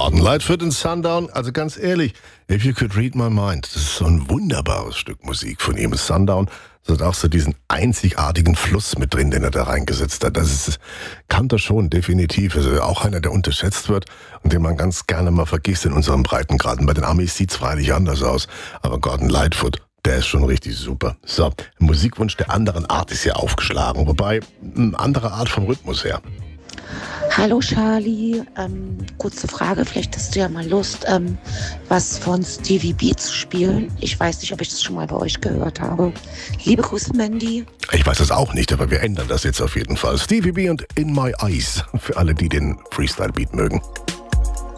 Gordon Lightfoot in Sundown. Also ganz ehrlich, If You Could Read My Mind, das ist so ein wunderbares Stück Musik von ihm. Sundown, das hat auch so diesen einzigartigen Fluss mit drin, den er da reingesetzt hat. Kann das schon, definitiv. Also auch einer, der unterschätzt wird und den man ganz gerne mal vergisst in unseren Breitengraden. Bei den Amis sieht's freilich anders aus, aber Gordon Lightfoot, der ist schon richtig super. So, der Musikwunsch der anderen Art ist ja aufgeschlagen, wobei eine andere Art vom Rhythmus her. Hallo Charlie, kurze Frage, vielleicht hast du ja mal Lust, was von Stevie B zu spielen. Ich weiß nicht, ob ich das schon mal bei euch gehört habe. Liebe Grüße, Mandy. Ich weiß es auch nicht, aber wir ändern das jetzt auf jeden Fall. Stevie B und In My Eyes, für alle, die den Freestyle-Beat mögen.